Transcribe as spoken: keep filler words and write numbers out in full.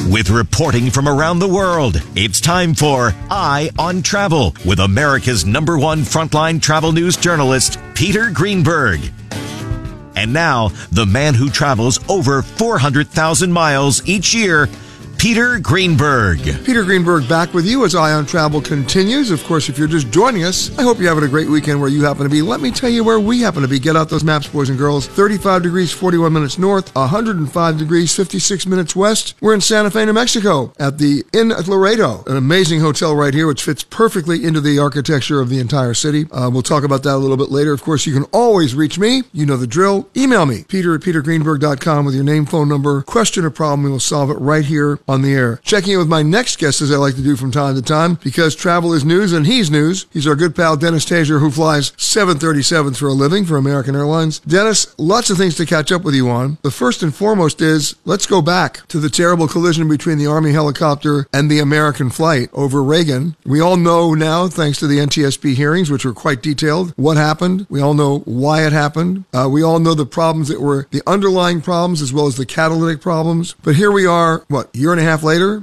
With reporting from around the world, it's time for Eye on Travel with America's number one frontline travel news journalist, Peter Greenberg. And now, the man who travels over four hundred thousand miles each year, Peter Greenberg. Peter Greenberg back with you as Eye on Travel continues. Of course, if you're just joining us, I hope you're having a great weekend where you happen to be. Let me tell you where we happen to be. Get out those maps, boys and girls. thirty-five degrees, forty-one minutes north, one hundred five degrees, fifty-six minutes west. We're in Santa Fe, New Mexico at the Inn at Laredo, an amazing hotel right here, which fits perfectly into the architecture of the entire city. Uh, we'll talk about that a little bit later. Of course, you can always reach me. You know the drill. Email me, peter at peter greenberg dot com with your name, phone number, question or problem. We will solve it right here on the air. Checking in with my next guest, as I like to do from time to time, because travel is news and he's news. He's our good pal, Dennis Tazier, who flies seven thirty-sevens for a living for American Airlines. Dennis, lots of things to catch up with you on. The first and foremost is, let's go back to the terrible collision between the Army helicopter and the American flight over Reagan. We all know now, thanks to the N T S B hearings, which were quite detailed, what happened. We all know why it happened. Uh, we all know the problems that were the underlying problems as well as the catalytic problems. But here we are, what, a year and a half later?